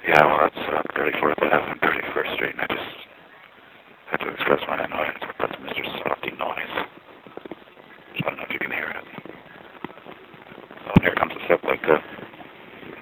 Yeah, well, that's 34th Ave and 31st Street, and I just had to express my annoyance with that Mr. Softy noise. I don't know if you can hear it. Oh, here comes a step like